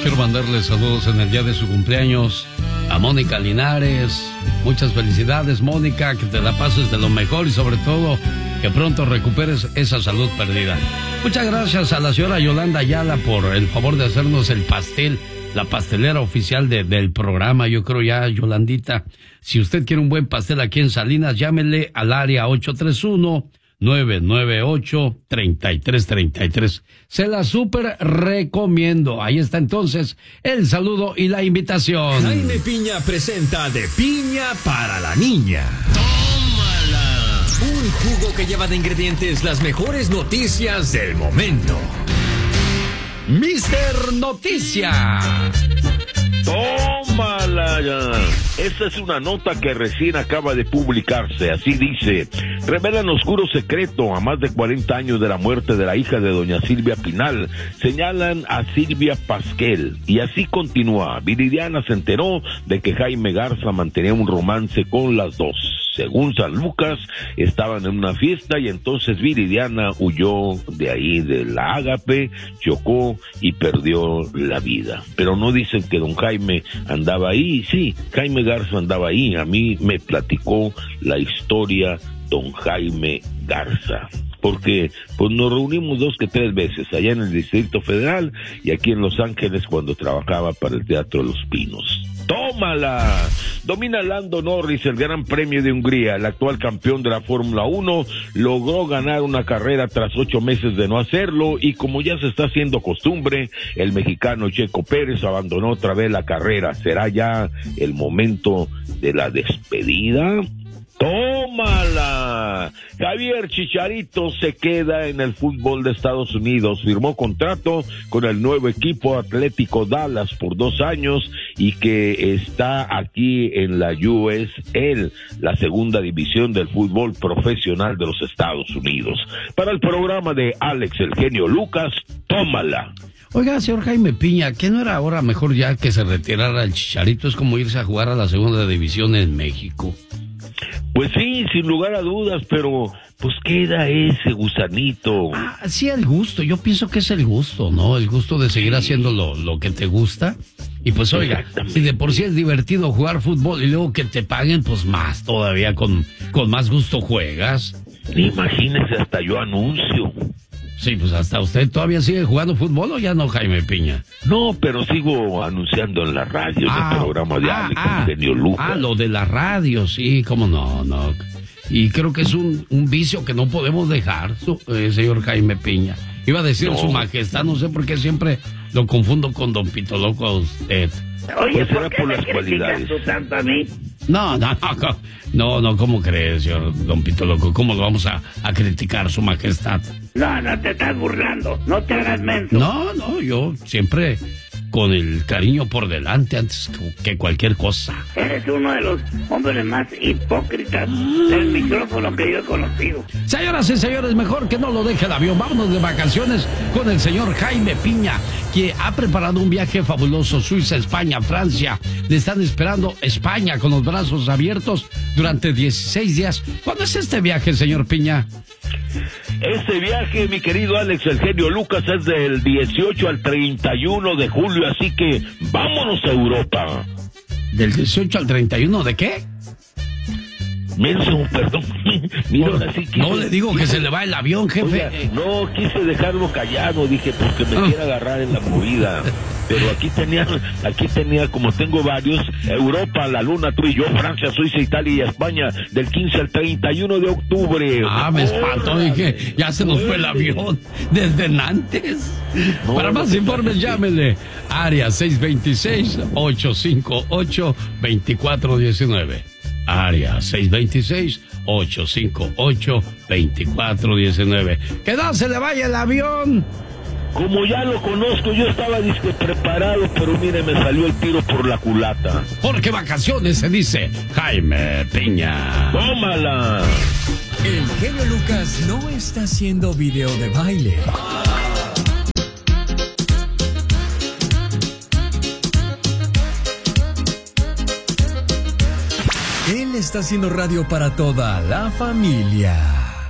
quiero mandarle saludos en el día de su cumpleaños a Mónica Linares. Muchas felicidades, Mónica, que te la pases de lo mejor y sobre todo que pronto recuperes esa salud perdida. Muchas gracias a la señora Yolanda Ayala por el favor de hacernos el pastel, la pastelera oficial del programa. Yo creo ya, Yolandita, si usted quiere un buen pastel aquí en Salinas, llámele al área 831-998-3333. Se la súper recomiendo. Ahí está entonces el saludo y la invitación. Jaime Piña presenta De Piña para la Niña. ¡Tómala! Un jugo que lleva de ingredientes las mejores noticias del momento. Mister Noticia. ¡Tómala ya! Esta es una nota que recién acaba de publicarse. Así dice: revelan oscuro secreto a más de 40 años de la muerte de la hija de doña Silvia Pinal. Señalan a Silvia Pasquel. Y así continúa. Viridiana se enteró de que Jaime Garza mantenía un romance con las dos. Según San Lucas, estaban en una fiesta y entonces Viridiana huyó de ahí de la Ágape, chocó y perdió la vida. Pero no dicen que don Jaime andaba ahí. Sí, Jaime Garza andaba ahí. A mí me platicó la historia don Jaime Garza, porque pues nos reunimos 2 que 3 veces allá en el Distrito Federal y aquí en Los Ángeles cuando trabajaba para el Teatro Los Pinos. ¡Tómala! Domina Lando Norris el Gran Premio de Hungría. El actual campeón de la Fórmula 1 logró ganar una carrera tras 8 meses de no hacerlo y como ya se está haciendo costumbre, el mexicano Checo Pérez abandonó otra vez la carrera. ¿Será ya el momento de la despedida? ¡Tómala! Javier Chicharito se queda en el fútbol de Estados Unidos. Firmó contrato con el nuevo equipo Atlético Dallas por 2 años y que está aquí en la USL, la segunda división del fútbol profesional de los Estados Unidos. Para el programa de Alex El Genio Lucas, tómala. Oiga, señor Jaime Piña, ¿qué no era ahora mejor ya que se retirara el Chicharito? Es como irse a jugar a la segunda división en México. Pues sí, sin lugar a dudas, pero pues queda ese gusanito. Sí, el gusto, yo pienso que es el gusto, ¿no? El gusto de seguir haciendo lo que te gusta. Y pues oiga, si de por sí es divertido jugar fútbol y luego que te paguen, pues más todavía, con más gusto juegas. Imagínese, hasta yo anuncio. Sí, pues hasta usted todavía sigue jugando fútbol o ya no, Jaime Piña. No, pero sigo anunciando en la radio, en el programa de Alex El Genio Lucas. Lo de la radio, sí, cómo no. Y creo que es un vicio que no podemos dejar, señor Jaime Piña. Iba a decir su majestad, no sé por qué siempre lo confundo con don Pito Loco a usted. Oye, pues será por las cualidades. ¿Tú tanto a mí? No, ¿cómo crees, señor don Pito Loco? ¿Cómo lo vamos a criticar, su majestad? No te estás burlando, no te hagas menso. No, yo siempre con el cariño por delante antes que cualquier cosa. Eres uno de los hombres más hipócritas del micrófono que yo he conocido. Señoras y señores, mejor que no lo deje el avión. Vámonos de vacaciones con el señor Jaime Piña, que ha preparado un viaje fabuloso. Suiza, España, Francia. Le están esperando España con los brazos abiertos durante 16 días. ¿Cuándo es este viaje, señor Piña? Este viaje, mi querido Alex El Genio Lucas, es del 18 al 31 de julio, así que vámonos a Europa. ¿Del 18 al 31 de qué? Menso, perdón. Mira, así que no le digo que se le va el avión, jefe. Oiga, no, quise dejarlo callado, dije, porque me quiere agarrar en la movida. Pero aquí tenía, como tengo varios, Europa, la Luna, tú y yo, Francia, Suiza, Italia y España, del 15 al 31 de octubre. Me espantó, dije, ya se nos fue el avión desde Nantes. Para más informes, llámele. Área 626-858-2419. Área 626-858-2419. ¡Que no se le vaya el avión! Como ya lo conozco, yo estaba preparado, pero mire, me salió el tiro por la culata. Porque vacaciones se dice Jaime Piña. ¡Tómala! El genio Lucas no está haciendo video de baile. Él está haciendo radio para toda la familia.